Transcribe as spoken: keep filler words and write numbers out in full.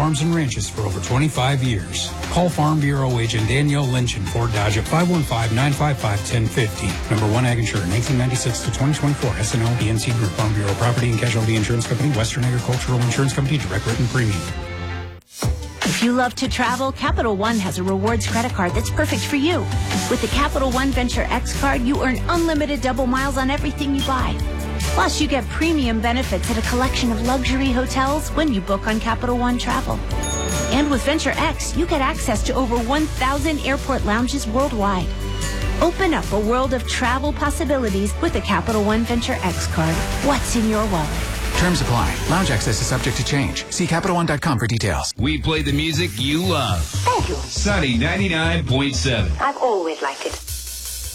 farms and ranches for over twenty-five years. Call Farm Bureau agent Danielle Lynch and Fort Dodge at five one five, nine five five, one zero five zero. Number one Ag Insurer, nineteen ninety-six to twenty twenty-four. S N L, B N C Group, Farm Bureau Property and Casualty Insurance Company, Western Agricultural Insurance Company, direct written premium. If you love to travel, Capital One has a rewards credit card that's perfect for you. With the Capital One Venture X card, you earn unlimited double miles on everything you buy. Plus, you get premium benefits at a collection of luxury hotels when you book on Capital One Travel. And with Venture X, you get access to over one thousand airport lounges worldwide. Open up a world of travel possibilities with the Capital One Venture X card. What's in your wallet? Terms apply. Lounge access is subject to change. See Capital One dot com for details. We play the music you love. Thank you. Sunny ninety-nine point seven. I've always liked it.